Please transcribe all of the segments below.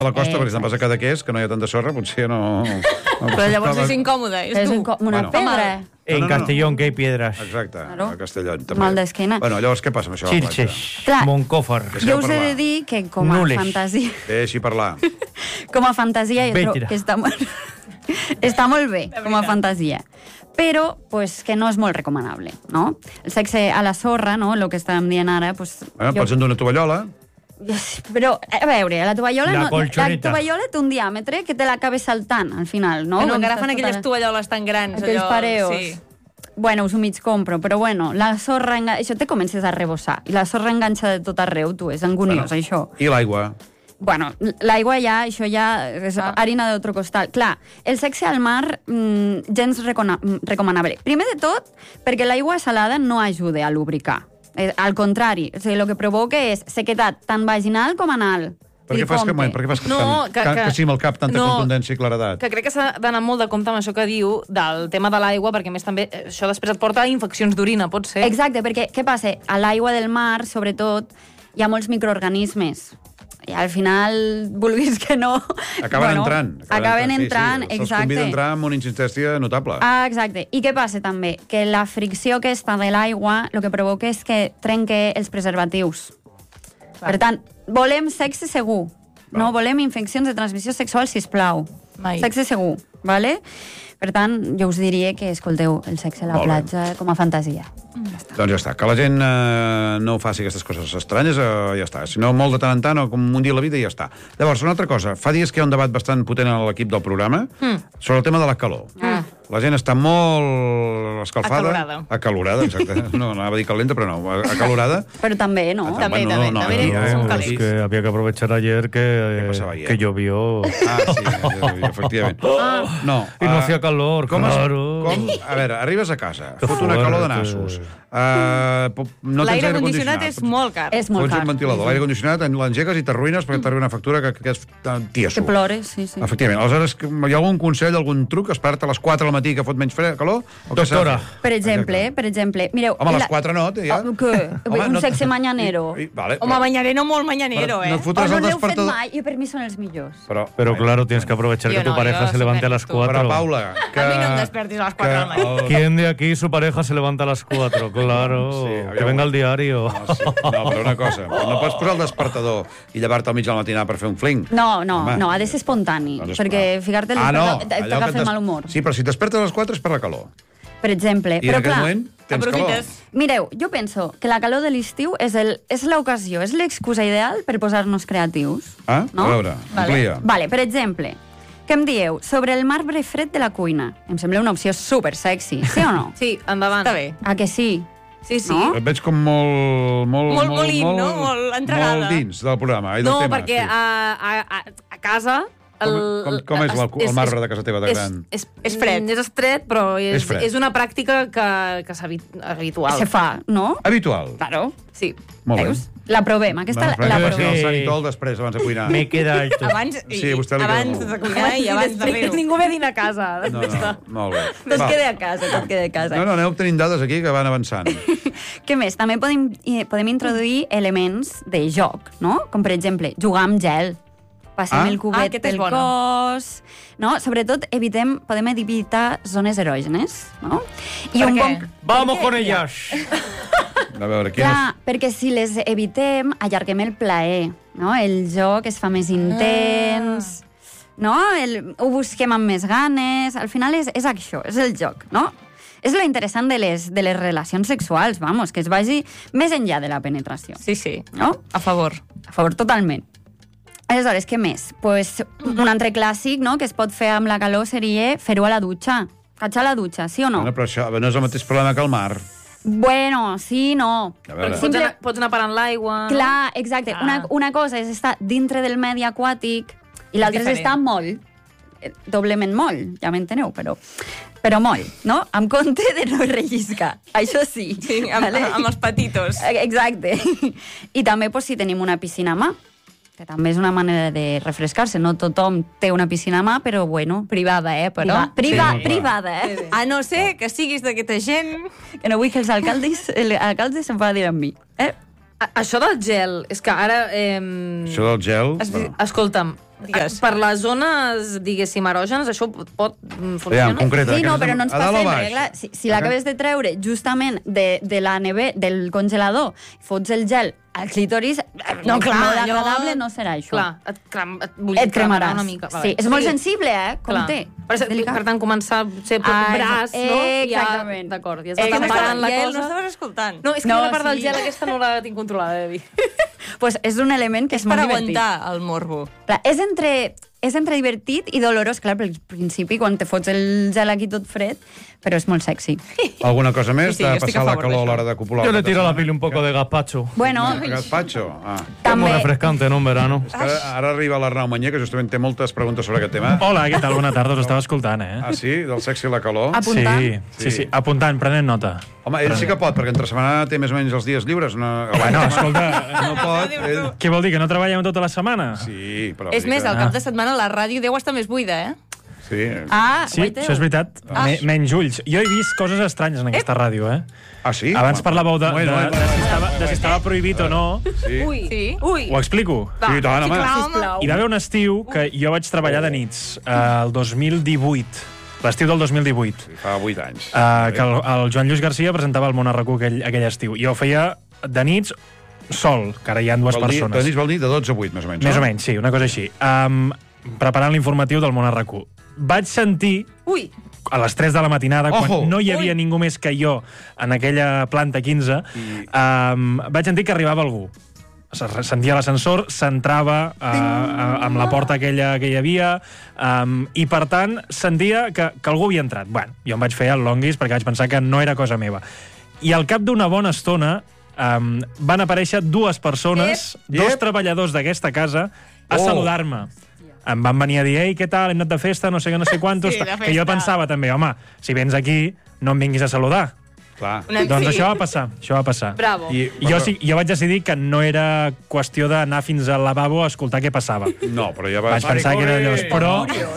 A la costa, perquè te'n vas a Cadaqués, que no hi ha tanta sorra, potser no... Però llavors és incòmode, és dur. Una pedra. En Castellón, que hay piedras. Exacte, Claro. a Castellón també. Mal d'esquena. Bueno, llavors què passa amb això? de la platja? Xilxes, Clar. Moncófar. Jo us he de dir que com a Nules. fantasia... Deixi parlar. Com a fantasia, jo trobo Vetera. que està molt bé, com a fantasia. Però, pues, que no és molt recomanable, no? El sexe a la sorra, no?, el que estàvem dient ara, pues... Pots endur una tovallola. Però, a veure, la tovallola, La la colchoneta. tovallola té un diàmetre que te l'acabes saltant, al final, no? No, Quan que agafen estàs aquelles tota- tovalloles tan grans. Aquells allò, pareos. Sí. Bueno, us ho mig compro, però bueno, la sorra... Això te comences a rebossar, i la sorra enganxa de tot arreu, tu, és anguniós, això. I l'aigua. Bueno, l'aigua ja, això ja és harina d'altre costal. Clar, el sexe al mar, gens recomanable. Primer de tot, perquè l'aigua salada no ajuda a lubricar. Al contrari, o sigui, el que provoca és sequedat tant vaginal com anal. Per què fas que sí amb el cap tanta contundència i claredat? Que crec que s'ha d'anar molt de compte amb això que diu del tema de l'aigua, perquè a més també això després et porta a infeccions d'orina, pot ser. Exacte, perquè què passa? A l'aigua del mar, sobretot, hi ha molts microorganismes. I al final, vulguis que no... Acaben entrant. Entrant, sí. exacte. Se'ls convida a entrar amb una insistència notable. Ah, exacte. I què passa també? Que la fricció aquesta de l'aigua el que provoca és que trenque els preservatius. Per tant, volem sexe segur. No volem infeccions de transmissió sexual, sisplau. Mai. Sexe segur, vale? Per tant, jo us diria que escolteu el sexe a la platja com a fantasia. Doncs ja està. Que la gent no faci aquestes coses estranyes, ja està. Si no, molt de tant en tant, o com un dia a la vida, ja està. Llavors, una altra cosa. Fa dies que hi ha un debat bastant potent a l'equip del programa sobre el tema de la calor. La gent està molt escalfada. Acalorada, exacte. No, anava a dir calenta, però no. Acalorada. Però també, no? També som calents. Es que había que aprovechar ayer que llovió. Ah, sí, efectivament. No. Y no hacía calor, claro. A veure, arribes a casa, fot una calor de nassos. No tens L'aire aire condicionat és molt car. És molt Fots car. un ventilador. L'aire condicionat l'engegues i t'arruïnes perquè t'arriba una factura que és tieso. Que plores, sí, sí. Efectivament. Aleshores, hi ha algun consell, algun truc? Espera't a les 4 del matí que fot menys calor? Doctora. Per exemple, mireu... Home, a les 4 no, ja. Què? Un sexe mañanero. Home, mañanero molt mañanero, No et O fotràs no el l'heu fet despertador... mai, i per mi són els millors. Pero claro, tienes que aprovechar que tu pareja se levante a las 4. Però, Paula, que... A mi no em despertis a les 4 del matí. ¿Quién de aquí su pareja se levanta a las 4? Claro. Sí, que venga el diario. No, sí. No, però una cosa, no pots posar el despertador i llevar-te al mig de la matinada per fer un fling. No, Home. ha de ser espontani, Doncs, perquè ficar-te el t'agafa el mal humor. Sí, però si et despertes a les 4 és per la calor. Per exemple. I en Però aquest clar, moment tens aprofites. calor. mireu, jo penso que la calor de l'estiu és l'ocasió, és l'excusa ideal per posar-nos creatius. Ah, no? a veure, amplia. Vale, per exemple, què em dieu sobre el marbre fred de la cuina? Em sembla una opció super sexy, sí o no? Sí, endavant. Està bé. A que sí? Sí, sí. No? Et veig com molt no? Molt entregada. Molt dins del programa i del No, tema. perquè a casa... Com és el marbre de casa teva de gran? És fred. És estret, però És fred. és una pràctica que és habitual. Se fa, no? Habitual. Claro. Sí. Molt bé. Veus? La provem, aquesta la Bueno, provem. el sanitol després, abans de cuinar. Me queda alto. Sí, a vostè li queda abans molt. de cuinar i abans de fer-ho. Ningú ve a dinar a casa. No, molt bé. Tot Va. queda a casa, tot queda a casa. No, aneu obtenint dades aquí que van avançant. Què més? També podem introduir elements de joc, no? Com, per exemple, jugar amb gel. Passem el cubet aquesta és pel bona. cos... No? Sobretot, podem evitar zones erògenes, no? I Per què? Vamos con ellas. A veure, Clar, perquè si les evitem, allarguem el plaer, no? El joc es fa més intens... No? Ho busquem amb més ganes... Al final és això, és el joc, no? És lo interessant de les relacions sexuals, vamos, que es vagi més enllà de la penetració. Sí, sí. No? A favor. A favor, totalment. Aleshores, què més? Pues, un altre clàssic, no?, que es pot fer amb la calor seria fer-ho a la dutxa. Catxar a la dutxa, sí o no? Bueno, però això no és el mateix problema que el mar. Bueno, sí, no. A veure. Pots anar parant l'aigua. Clar, exacte. Una cosa és estar dintre del medi aquàtic i l'altra és estar molt. Doblement molt, ja m'enteneu, però molt, no? Amb compte de no relliscar. Això sí. Sí, amb els patitos. Exacte. I també pues, si tenim una piscina a mà, que també és una manera de refrescar-se. No tothom té una piscina a mà, però bueno... Privada, però... Privada, eh? A no ser que siguis d'aquesta gent... Que no vull que els alcaldes s'enfadin amb mi. Això del gel, és que ara... Això del gel... Escolta'm, per les zones, diguéssim, erògenes, això pot funcionar. En concret, sí, no, però no ens passem. Si l'acabes de treure justament del congelador, fots el gel al clítoris, no, clar, molt agradable no serà això. Clar, et cremaràs una mica. Sí, és molt sensible, compte. Per tant, començar potser per braç, no? Exactament. D'acord, ja està temperant la cosa. No estaves escoltant. No, és que la part del gel aquesta no la tinc controlada, Evi. Pues és un element que és molt divertit. Per aguantar el morbo. Clar, és entre divertit i dolorós, clar, al principi, quan te fots el gel aquí tot fred, però és molt sexy. Alguna cosa més de passar la calor a l'hora de copular? Yo le tiro a la pili un poco de gazpacho. Bueno, gazpacho? Es muy refrescante, ¿no? En verano. És que ara arriba l'Arnau Manyer, que justament té moltes preguntes sobre aquest tema. Hola, què tal? Bona tarda, us estava escoltant, eh? Ah, sí? Del sexe i la calor? Apuntant? Sí, apuntant, prenent nota. Home, ell sí que pot, perquè entre setmana té més o menys els dies lliures. Bueno, escolta, no pot. Què vol dir, que no treballem tota la setmana? Sí, però... És més, al cap de setmana la ràdio deu estar més buida, eh? Sí. Sí, això és veritat. Menys ulls. Jo he vist coses estranyes en aquesta ràdio, eh? Ah, sí? Abans parlàveu de si estava prohibit o no. Ui. Ho explico? Sí, tant, home. Hi va haver un estiu que jo vaig treballar de nits, el 2018. L'estiu del 2018. Fa 8 anys. Que el Joan Lluís Garcia presentava el Món a RAC1 aquell estiu. Jo ho feia de nits sol, que ara hi ha dues persones. De nits vol dir de 12 a 8, més o menys. Més o menys, sí, una cosa així. Preparant l'informatiu del Món a RAC1. Vaig sentir, a les 3 de la matinada, quan no hi havia ningú més que jo en aquella planta 15, vaig sentir que arribava algú. Sentia l'ascensor, s'entrava amb la porta aquella que hi havia, i per tant sentia que algú havia entrat. Bueno, jo em vaig fer el longuis perquè vaig pensar que no era cosa meva. I al cap d'una bona estona van aparèixer dues persones, dos treballadors d'aquesta casa, a saludar-me. Em van venir a dir, ei, què tal, hem anat de festa, no sé què, no sé quantos... Que jo pensava també, home, si vens aquí, no em vinguis a saludar. Clar. Doncs això va passar. Bravo. Jo vaig decidir que no era qüestió d'anar fins al lavabo a escoltar què passava. No, però ja vaig pensar que era allò, però...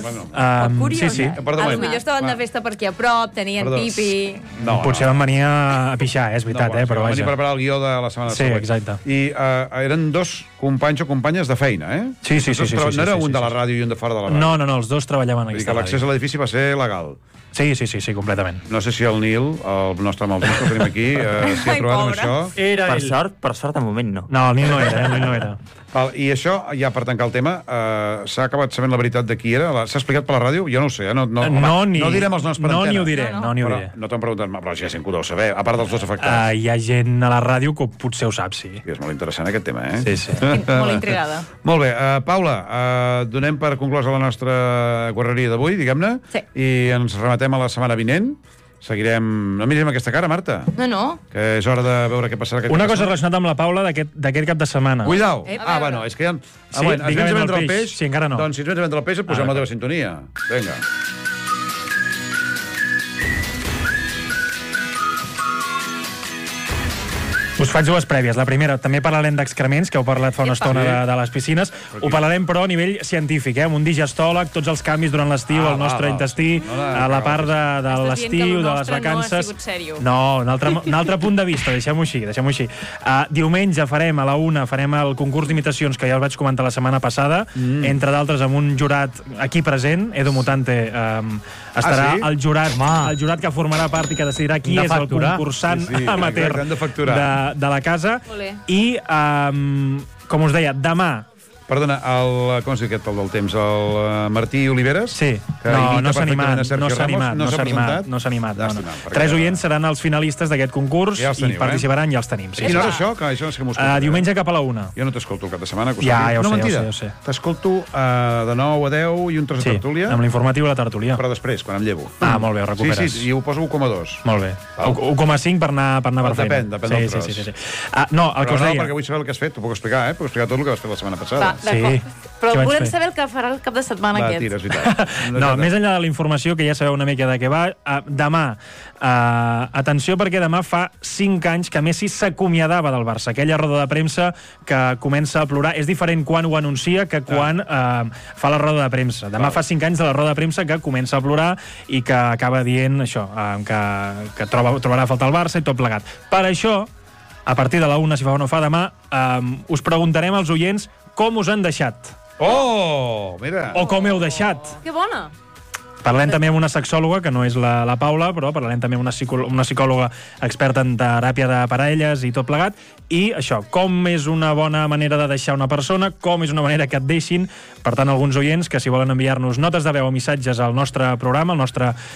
Curiós. Sí. Potser estaven de festa per aquí a prop, tenien pipi... Potser van venir a pixar, és veritat, però vaja. Van venir a preparar el guió de la setmana següent. Sí, exacte. I eren dos companys o companyes de feina, eh? Sí. No era un de la ràdio i un de fora de la ràdio. No, els dos treballaven a aquesta ràdio. L'accés a l'edifici va ser legal. Sí, completament. No sé si el Nil, el nostre maltès que tenim aquí, s'hi ha trobat amb això. Per sort, de moment no. No, el Nil no era. I això, ja per tancar el tema, s'ha acabat sabent la veritat de qui era? S'ha explicat per la ràdio? Jo no ho sé, no direm els noms per antena. No n'hi ho diré. No t'han preguntat, però ja gent que ho deu saber, a part dels dos afectats. Hi ha gent a la ràdio que potser ho sap, sí. És molt interessant aquest tema, eh? Sí. Molt intrigada. Molt bé, Paula, donem per conclosa la nostra guarreria d'avui, diguem-ne, i ens rematem a la setmana vinent. Seguirem... No mirem aquesta cara, Marta. No. Que és hora de veure què passarà aquest Una cosa relacionada amb la Paula d'aquest cap de setmana. Cuidao! Bueno, és que ja... Sí, ens vens a vendre el peix? Sí, encara no. Doncs si ens vens a vendre el peix et posem la teva sintonia. Vinga. Us faig dues prèvies. La primera, també parlarem d'excrements, que heu parlat fa una estona de les piscines. Ho parlarem, però, a nivell científic, amb un digestòleg, tots els canvis durant l'estiu, al nostre intestí, a la part de l'estiu, de les vacances... No, un altre punt de vista, deixem-ho així. Diumenge farem, a la 1, farem el concurs d'imitacions, que ja us vaig comentar la setmana passada, entre d'altres amb un jurat aquí present, Edu Mutante, estarà el jurat que formarà part i que decidirà qui és el concursant amateur de la casa. I, com us deia, demà... Perdona, com es diu aquest pel del temps? El Martí Oliveres? Sí. No s'ha animat. 3 oients seran els finalistes d'aquest concurs i participaran i els tenim. Quina hora això? Això no sé que m'ho escolto. Diumenge cap a la 1. Jo no t'escolto el cap de setmana. Ja ho sé. T'escolto de 9 a 10 i un tros de tertúlia. Amb l'informatiu i la tertúlia. Però després, quan em llevo. Molt bé, ho recuperes. Sí, i ho poso 1,2. Molt bé. 1,5 per anar per feina. Depèn del tros. Sí. No, el que us deia... perquè vull saber el que has fet. T'ho puc explicar, Puc explicar tot el que vas fer la setmana passada. Però volem saber el que farà el cap de setmana aquest. Tira, és veritat. No, més enllà de la informació, que ja sabeu una mica de què va, demà, atenció, perquè demà fa 5 anys que Messi s'acomiadava del Barça. Aquella roda de premsa que comença a plorar. És diferent quan ho anuncia que quan fa la roda de premsa. Demà fa 5 anys de la roda de premsa que comença a plorar i que acaba dient això, que trobarà a faltar el Barça i tot plegat. Per això, a partir de la 1, si fa o no fa, demà, us preguntarem als oients com us han deixat. Oh, mira. O com heu deixat. Que bona. Parlem també amb una sexòloga, que no és la Paula, però parlem també amb una psicòloga experta en teràpia de parelles i tot plegat. I això, com és una bona manera de deixar una persona, com és una manera que et deixin. Per tant, alguns oients que si volen enviar-nos notes de veu o missatges al nostre programa, al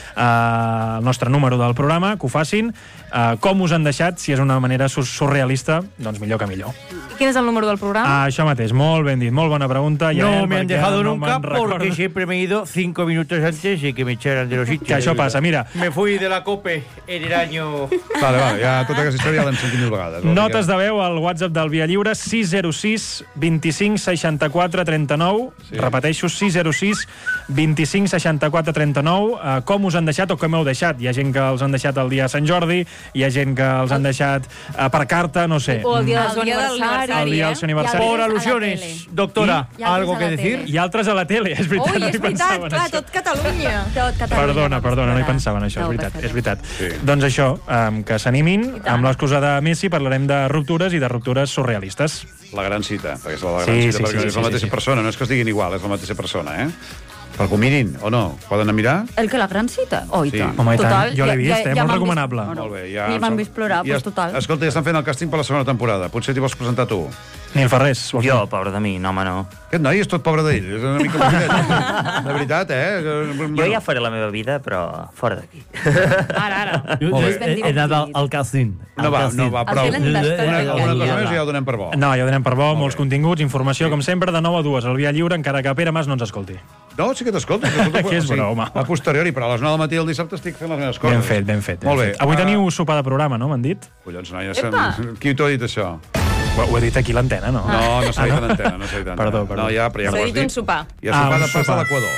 nostre número del programa, que ho facin. Com us han deixat, si és una manera surrealista, doncs millor que millor. I quin és el número del programa? Això mateix, molt ben dit, molt bona pregunta. No me han dejado nunca porque siempre me he ido 5 minutos antes de que me echaran de los sitios. Que això passa, mira. Me fui de la COPE en el año... Vale, ja tota aquesta història ja l'hem sentit 1000 vegades. Notes de veu al WhatsApp del Via Lliure 606 25 64 39. Sí. Repeteixo, 606 25 64 39. Com us han deixat o com heu deixat? Hi ha gent que els han deixat el dia de Sant Jordi, hi ha gent que els han deixat per carta, no sé. O el dia del seu aniversari. El dia del seu aniversari. Por alusiones, doctora, ¿algo que decir? I altres a la tele, és veritat. Ui, és veritat, clar, tot Catalunya. Perdona, no hi pensava en això, és veritat. Sí. Doncs això, que s'animin, amb l'excusa de Messi parlarem de ruptures i de ruptures surrealistes. La gran cita, perquè és la gran cita, perquè és la mateixa persona, no és que es diguin igual, és la mateixa persona, Però que ho mirin, o no? Poden mirar? El que la gran cita? Oh, i tant. Home, i tant. Jo l'he vist, molt recomanable. Molt bé. Ni m'han vist plorar, doncs total. Escolta, ja estan fent el càsting per la segona temporada. Potser t'hi vols presentar tu. Nil Ferrés. Jo, pobre de mi, no, home, no. Aquest noi és tot pobre d'ell. És una mica bonet. De veritat, Jo ja faré la meva vida, però fora d'aquí. Ara. He anat al càsting. No va, prou. Una cosa més i ja ho donem per bo. No, ja ho donem per bo, molts continguts, informació, com sempre, de 9 a 2, al Via Lliure, encara que Pere Mas no ens escolti. No, sí que t'escolto. Que és broma. A posteriori, però a les 9 del matí del dissabte estic fent les meves coses. Ben fet. Molt bé. Avui teniu sopar de programa, no, m'han dit? Collons, noia, qui t'ho ha dit, això? Ho he dit aquí a l'antena, no? No s'ha dit a l'antena, no s'ha dit a l'antena. Perdó. No, ja, però ja S'ha m'ho has dit un dit. sopar. Hi ha sopar de pas de l'Equador.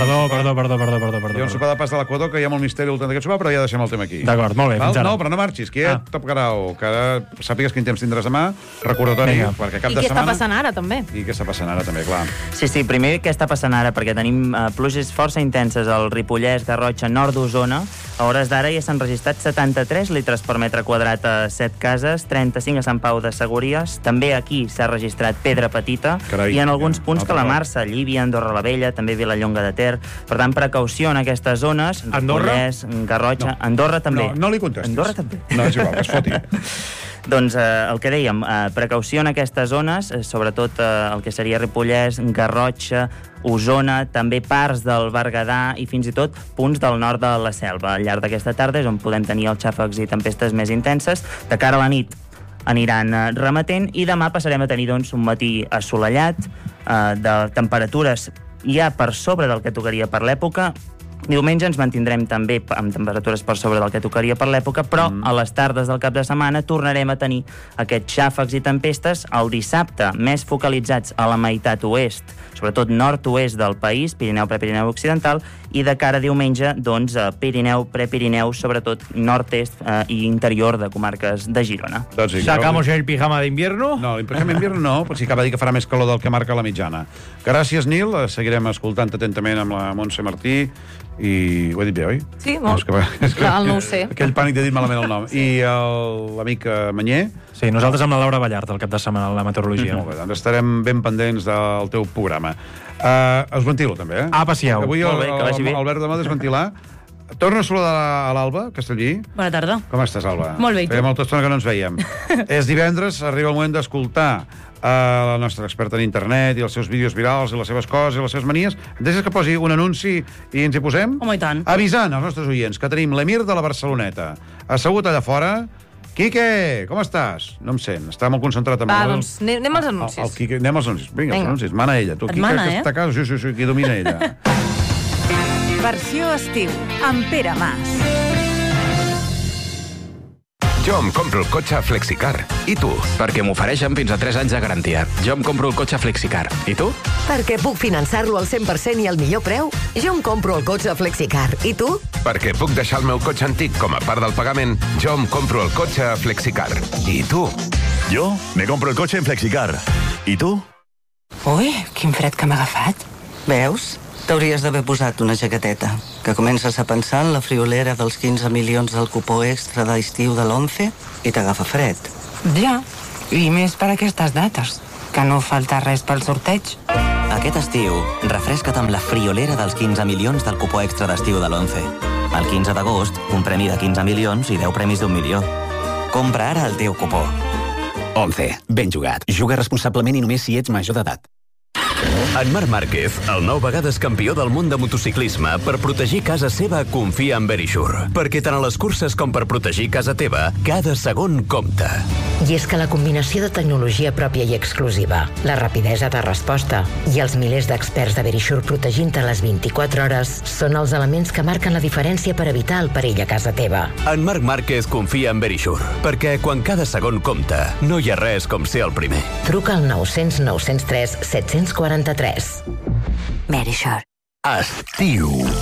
Perdó. Hi ha un sopar de pas de l'Equador, que hi ha molt misteri al voltant d'aquest sopar, però ja deixem el tema aquí. D'acord, molt bé, fins ara. No, però no marxis, que ja et tocarà, que ara sàpigues quin temps tindràs demà, recordatori, perquè cap de setmana... I què està passant ara, també? I què està passant ara, també, clar. Sí, primer què està passant ara, perquè tenim pluges força intenses al Ripollès, Garrotxa, nord d'Osona. A hores d'ara ja s'han registrat 73 litres per metre quadrat a 7 cases, 35 a Sant Pau de Segúries. També aquí s'ha registrat Pedra Petita. Carai, i en alguns punts Calamarsa, Llívia, Andorra la Vella, també Vilallonga de Ter. Per tant, precaució en aquestes zones. Ripollès, Garrotxa, Andorra també. No li contestis. Andorra també. No, és igual, que es foti. Doncs el que dèiem, precaució en aquestes zones, sobretot el que seria Ripollès, Garrotxa, Osona, també parts del Berguedà i fins i tot punts del nord de la Selva. Al llarg d'aquesta tarda és on podem tenir els xàfecs i tempestes més intenses. De cara a la nit aniran remetent i demà passarem a tenir doncs, un matí assolellat, de temperatures ja per sobre del que tocaria per l'època. Diumenge ens mantindrem també amb temperatures per sobre del que tocaria per l'època, però a les tardes del cap de setmana tornarem a tenir aquests xàfecs i tempestes. El dissabte, més focalitzats a la meitat oest, sobretot nord-oest del país, Pirineu, Prepirineu Occidental, i de cara a diumenge, doncs, Pirineu, Prepirineu, sobretot nord-est i interior de comarques de Girona. Doncs sí, ¿Sacamos el pijama de invierno? No, el pijama d'invierno no, però sí que va dir que farà més calor del que marca la mitjana. Gràcies, Nil. Seguirem escoltant atentament amb la Montse Martí. I ho he dit bé, oi? Sí, molt. No ho sé. Aquell pànic de dir malament el nom. I l'amic Manyer. Sí, nosaltres amb la Laura Ballart, el cap de setmana, la meteorologia. Molt bé, doncs estarem ben pendents del teu programa. Us ventilo, també, Passieu. Avui Albert demà desventilar. Torno a saludar a l'Alba Castellví. Bona tarda. Com estàs, Alba? Molt bé, i tu? Feia molta estona que no ens veiem. És divendres, arriba el moment d'escoltar la nostra experta en internet i els seus vídeos virals i les seves coses i les seves manies. Deixes que posi un anunci i ens hi posem? Home, i tant. Avisant als nostres oients que tenim l'Emir de la Barceloneta assegut allà fora. Quique, com estàs? No em sent, està molt concentrat amb doncs anem als anuncis. El Quique, anem als anuncis. Vinga, els anuncis. Mana ella. Tu, Et Quique, mana, que està a casa, sí, qui domina ella. Versió estiu, amb Pere Mas. Jo em compro el cotxe Flexicar. I tu? Perquè m'ofereixen fins a 3 anys de garantia. Jo em compro el cotxe Flexicar. I tu? Perquè puc finançar-lo al 100% i al millor preu. Jo em compro el cotxe Flexicar. I tu? Perquè puc deixar el meu cotxe antic com a part del pagament. Jo em compro el cotxe Flexicar. I tu? Jo me compro el cotxe en Flexicar. I tu? Ui, quin fred que m'ha agafat. Veus? T'hauries d'haver posat una jaqueteta, que comences a pensar en la friolera dels 15 milions del cupó extra d'estiu de l'11 i t'agafa fred. Ja, i més per aquestes dates, que no falta res pel sorteig. Aquest estiu, refresca't amb la friolera dels 15 milions del cupó extra d'estiu de l'11. El 15 d'agost, un premi de 15 milions i 10 premis d'1 milió. Compra ara el teu cupó. 11. Ben jugat. Juga responsablement i només si ets major d'edat. En Marc Márquez, el 9 vegades campió del món de motociclisme, per protegir casa seva confia en Verisure. Perquè tant a les curses com per protegir casa teva, cada segon compta. I és que la combinació de tecnologia pròpia i exclusiva, la rapidesa de resposta i els milers d'experts de Verisure protegint-te les 24 hores són els elements que marquen la diferència per evitar el perill a casa teva. En Marc Márquez confia en Verisure, perquè quan cada segon compta, no hi ha res com ser el primer. Truca al 900 903 743. Verisure. Estiu.